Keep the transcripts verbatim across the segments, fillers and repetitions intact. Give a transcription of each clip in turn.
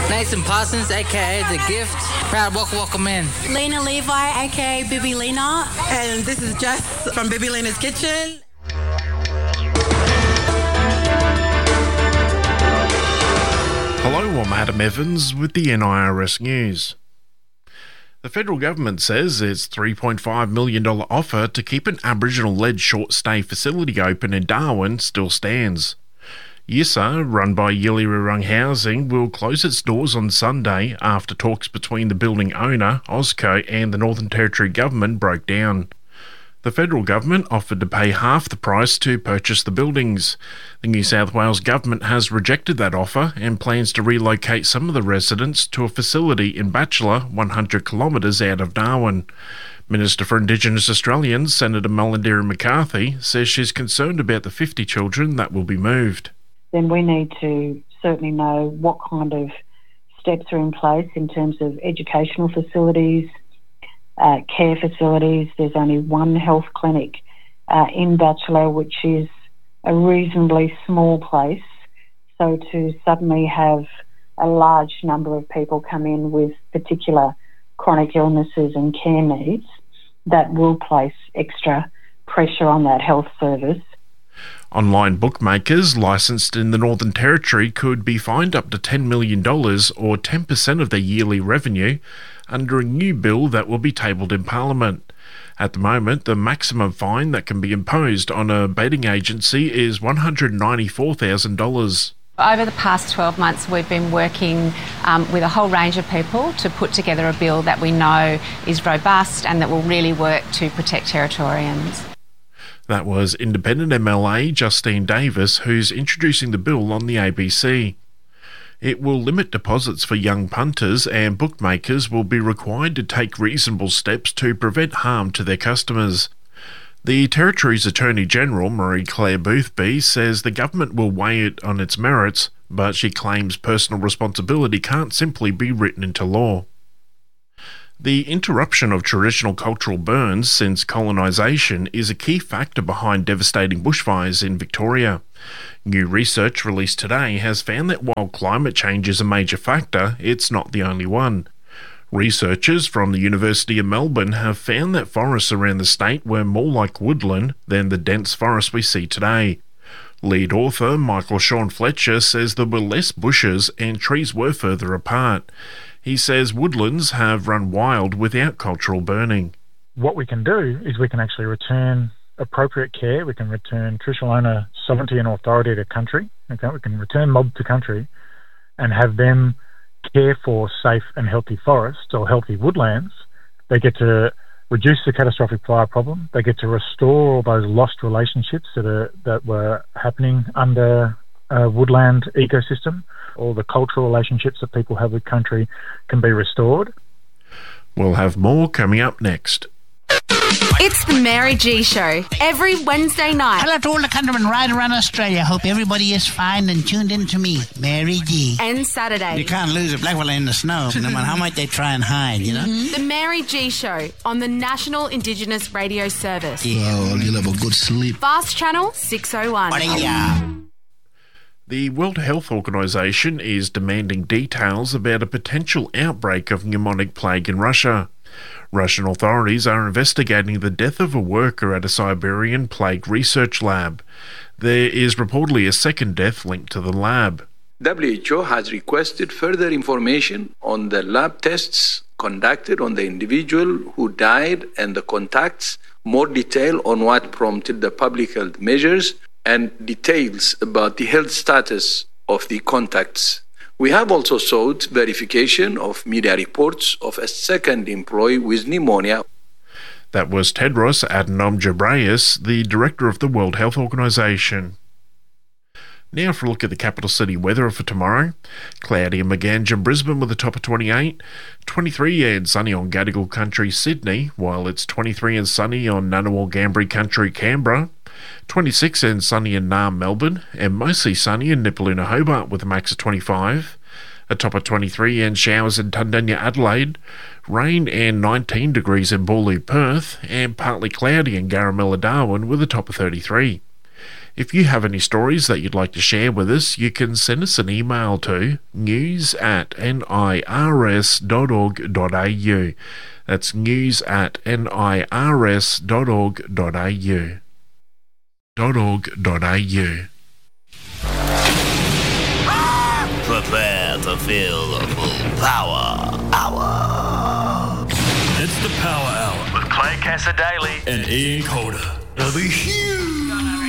Nathan Parsons, aka The Gift. Proud welcome, welcome in. Lena Levi, aka Bibi Lena. And this is Jess from Bibi Lena's Kitchen. Hello, I'm Adam Evans with the N I R S News. The federal government says its three point five million dollars offer to keep an Aboriginal-led short-stay facility open in Darwin still stands. Yissa, run by Yilirarung Housing, will close its doors on Sunday after talks between the building owner, OzCo, and the Northern Territory government broke down. The federal government offered to pay half the price to purchase the buildings. The New South Wales government has rejected that offer and plans to relocate some of the residents to a facility in Batchelor, one hundred kilometres out of Darwin. Minister for Indigenous Australians, Senator Mullendera McCarthy, says she's concerned about the fifty children that will be moved. Then we need to certainly know what kind of steps are in place in terms of educational facilities, uh, care facilities. There's only one health clinic uh, in Batchelor, which is a reasonably small place. So to suddenly have a large number of people come in with particular chronic illnesses and care needs, that will place extra pressure on that health service. Online bookmakers licensed in the Northern Territory could be fined up to ten million dollars or ten percent of their yearly revenue under a new bill that will be tabled in Parliament. At the moment, the maximum fine that can be imposed on a betting agency is one hundred ninety-four thousand dollars. Over the past twelve months, we've been working um, with a whole range of people to put together a bill that we know is robust and that will really work to protect Territorians. That was Independent M L A Justine Davis, who's introducing the bill on the A B C. It will limit deposits for young punters, and bookmakers will be required to take reasonable steps to prevent harm to their customers. The Territory's Attorney-General, Marie-Claire Boothby, says the government will weigh it on its merits, but she claims personal responsibility can't simply be written into law. The interruption of traditional cultural burns since colonisation is a key factor behind devastating bushfires in Victoria. New research released today has found that while climate change is a major factor, it's not the only one. Researchers from the University of Melbourne have found that forests around the state were more like woodland than the dense forest we see today. Lead author Michael Sean Fletcher says there were less bushes and trees were further apart. He says woodlands have run wild without cultural burning. What we can do is we can actually return appropriate care. We can return traditional owner sovereignty and authority to country. Okay? We can return mob to country and have them care for safe and healthy forests or healthy woodlands. They get to reduce the catastrophic fire problem. They get to restore all those lost relationships that are that were happening under a woodland ecosystem. All the cultural relationships that people have with country can be restored. We'll have more coming up next. It's the Mary G Show, every Wednesday night. Hello to all the countrymen right around Australia. Hope everybody is fine and tuned in to me, Mary G. And Saturday. You can't lose a black fella in the snow, no matter how much they try and hide, you know? Mm-hmm. The Mary G Show on the National Indigenous Radio Service. Yeah, well, you'll have a good sleep. Fast Channel six oh one. The World Health Organization is demanding details about a potential outbreak of pneumonic plague in Russia. Russian authorities are investigating the death of a worker at a Siberian plague research lab. There is reportedly a second death linked to the lab. W H O has requested further information on the lab tests conducted on the individual who died and the contacts, more detail on what prompted the public health measures, and details about the health status of the contacts. We have also sought verification of media reports of a second employee with pneumonia. That was Tedros Adhanom Ghebreyesus, the director of the World Health Organization. Now for a look at the capital city weather for tomorrow. Cloudy and Maganja, Brisbane with a top of twenty-eight, twenty-three and sunny on Gadigal Country, Sydney, while it's twenty-three and sunny on Ngunnawal Ngambri Country, Canberra, twenty-six and sunny in Naarm, Melbourne, and mostly sunny in Nipaluna, Hobart with a max of twenty-five, a top of twenty-three and showers in Tundunya, Adelaide, rain and nineteen degrees in Boorloo, Perth, and partly cloudy in Garamilla, Darwin with a top of thirty-three. If you have any stories that you'd like to share with us, you can send us an email to news at nirs dot org dot a u. That's news at nirs dot org dot a u. .org.au. Prepare to feel the full power hour. It's the Power Hour with Clay Cassadaly and Ian Calder. It'll be huge.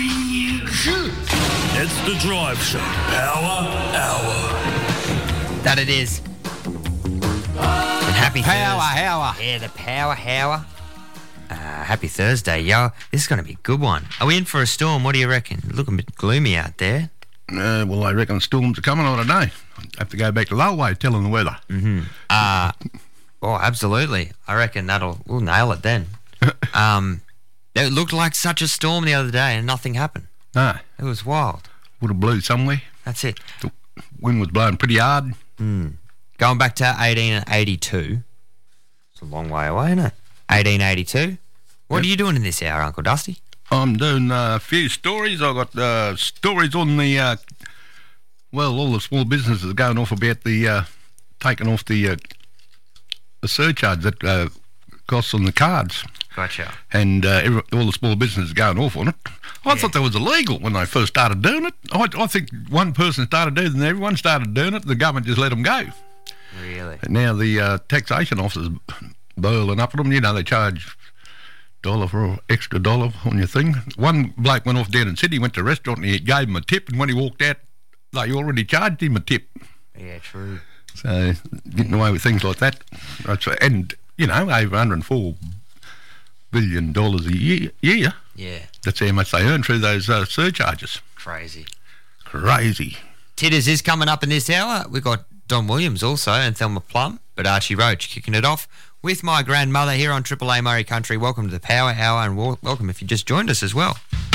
It's the Drive Show Power Hour. That it is. And happy Power Thursday. Hour. Yeah, the Power Hour. Uh, happy Thursday, yo. This is going to be a good one. Are we in for a storm? What do you reckon? Looking a bit gloomy out there. Uh, well, I reckon storms are coming on today. Have to go back to Lowway telling the weather. Mm-hmm. Uh, oh, absolutely. I reckon that'll we'll nail it then. um, it looked like such a storm the other day and nothing happened. No. It was wild. Would have blew somewhere. That's it. The wind was blowing pretty hard. Mm. Going back to eighteen eighty-two. It's a long way away, isn't it? eighteen eighty-two. What yep. are you doing in this hour, Uncle Dusty? I'm doing a few stories. I've got uh, stories on the, uh, well, all the small businesses are going off about the, uh, taking off the, uh, the surcharge that uh, costs on the cards. Gotcha. And uh, every, all the small businesses are going off on it. I yeah. thought that was illegal when they first started doing it. I, I think one person started doing it and everyone started doing it. The government just let them go. Really? And now the uh, taxation officers burling up at them. You know, they charge dollar for an extra dollar on your thing. One bloke went off down in Sydney, went to a restaurant and he gave him a tip, and when he walked out, they already charged him a tip. Yeah, true. So, getting away with things like that. And, you know, over one hundred four billion dollars a year. year. Yeah. That's how much they earn through those uh, surcharges. Crazy. Crazy. Titters is coming up in this hour. We've got Don Williams also and Thelma Plum, but Archie Roach kicking it off with my grandmother here on Triple A Murray Country. Welcome to the Power Hour, and w- welcome if you just joined us as well.